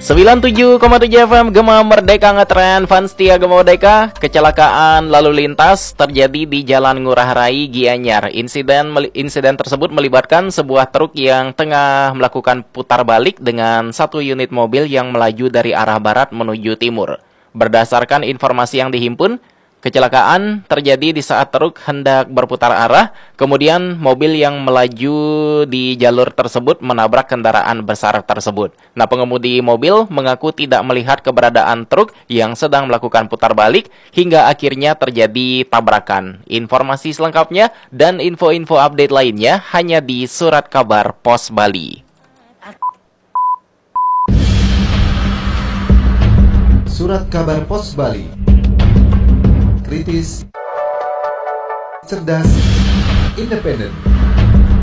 97,7 FM Gema Merdeka ngetren, fans setia Gema Merdeka. Kecelakaan lalu lintas terjadi di Jalan Ngurah Rai, Gianyar. Insiden tersebut melibatkan sebuah truk yang tengah melakukan putar balik dengan satu unit mobil yang melaju dari arah barat menuju timur. Berdasarkan informasi yang dihimpun, kecelakaan terjadi di saat truk hendak berputar arah, kemudian mobil yang melaju di jalur tersebut menabrak kendaraan besar tersebut. Nah, pengemudi mobil mengaku tidak melihat keberadaan truk yang sedang melakukan putar balik hingga akhirnya terjadi tabrakan. Informasi selengkapnya dan info-info update lainnya hanya di Surat Kabar Pos Bali. Surat Kabar Pos Bali. Kritis, cerdas, independen.